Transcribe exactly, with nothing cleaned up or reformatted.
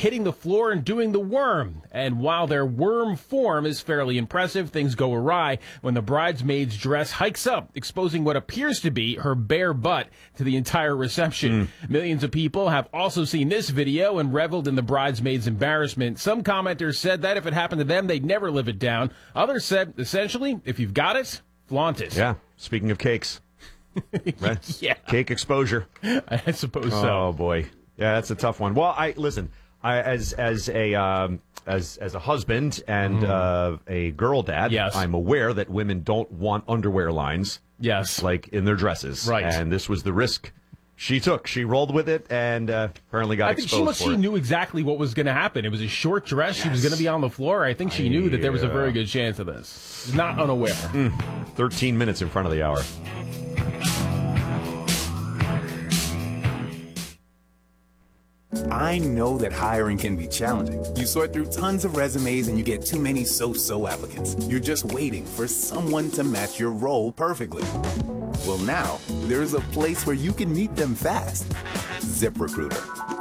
hitting the floor and doing the worm. And while their worm form is fairly impressive, things go awry when the bridesmaid's dress hikes up, exposing what appears to be her bare butt to the entire reception. Mm. Millions of people have also seen this video and reveled in the bridesmaid's embarrassment. Some commenters said that if it happened to them, they'd never live it down. Others said, essentially, if you've got it, flaunt it. Yeah, speaking of cakes. Right? Yeah. Cake exposure. I suppose oh, so. Oh, boy. Yeah, that's a tough one. Well, I listen, I, as as a um, as as a husband and mm. uh, a girl dad, yes. I'm aware that women don't want underwear lines. Yes. Like in their dresses. Right. And this was the risk she took. She rolled with it and uh, apparently got I think exposed she, must, for she it. knew exactly what was going to happen. It was a short dress. Yes. She was going to be on the floor. I think she I, knew that there was a very uh, good chance of this. She's not unaware. Mm. thirteen minutes in front of the hour. I know that hiring can be challenging. You sort through tons of resumes and you get too many so-so applicants. You're just waiting for someone to match your role perfectly. Well, now, there's a place where you can meet them fast. ZipRecruiter.